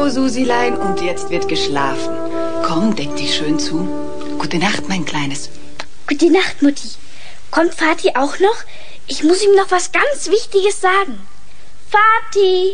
So, Susilein, und jetzt wird geschlafen. Komm, deck dich schön zu. Gute Nacht, mein Kleines. Gute Nacht, Mutti. Kommt Vati auch noch? Ich muss ihm noch was ganz Wichtiges sagen. Vati!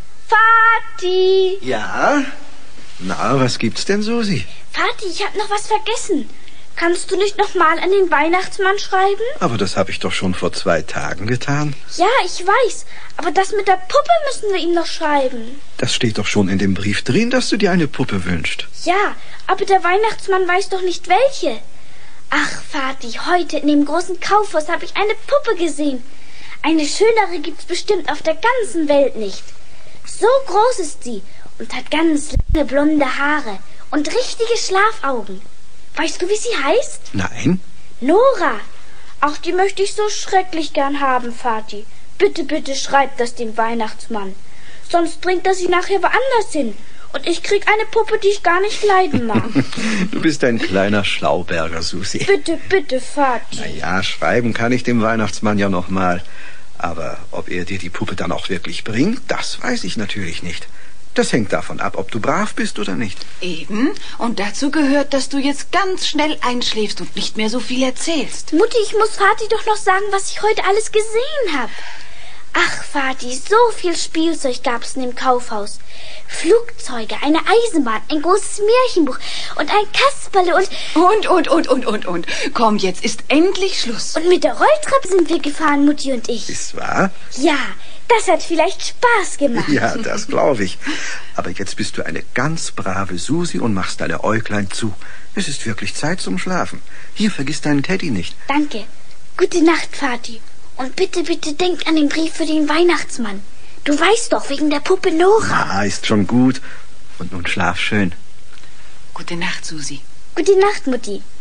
Vati! Ja? Na, was gibt's denn, Susi? Vati, ich habe noch was vergessen. Kannst du nicht noch mal an den Weihnachtsmann schreiben? Aber das habe ich doch schon vor 2 Tagen getan. Ja, ich weiß. Aber das mit der Puppe müssen wir ihm noch schreiben. Das steht doch schon in dem Brief drin, dass du dir eine Puppe wünschst. Ja, aber der Weihnachtsmann weiß doch nicht welche. Ach, Vati, heute in dem großen Kaufhaus habe ich eine Puppe gesehen. Eine schönere gibt's bestimmt auf der ganzen Welt nicht. So groß ist sie und hat ganz lange blonde Haare und richtige Schlafaugen. Weißt du, wie sie heißt? Nein. Nora. Ach, die möchte ich so schrecklich gern haben, Vati. Bitte, bitte schreib das dem Weihnachtsmann. Sonst bringt er sie nachher woanders hin. Und ich krieg eine Puppe, die ich gar nicht leiden mag. Du bist ein kleiner Schlauberger, Susi. Bitte, bitte, Vati. Na ja, schreiben kann ich dem Weihnachtsmann ja noch mal. Aber ob er dir die Puppe dann auch wirklich bringt, das weiß ich natürlich nicht. Das hängt davon ab, ob du brav bist oder nicht. Eben. Und dazu gehört, dass du jetzt ganz schnell einschläfst und nicht mehr so viel erzählst. Mutti, ich muss Vati doch noch sagen, was ich heute alles gesehen habe. Ach, Vati, so viel Spielzeug gab's in dem Kaufhaus. Flugzeuge, eine Eisenbahn, ein großes Märchenbuch und ein Kasperle Und. Komm, jetzt ist endlich Schluss. Und mit der Rolltreppe sind wir gefahren, Mutti und ich. Ist wahr? Ja, das hat vielleicht Spaß gemacht. Ja, das glaube ich. Aber jetzt bist du eine ganz brave Susi und machst deine Äuglein zu. Es ist wirklich Zeit zum Schlafen. Hier, vergiss deinen Teddy nicht. Danke. Gute Nacht, Vati. Und bitte, bitte denk an den Brief für den Weihnachtsmann. Du weißt doch, wegen der Puppe Nora. Na, ist schon gut. Und nun schlaf schön. Gute Nacht, Susi. Gute Nacht, Mutti.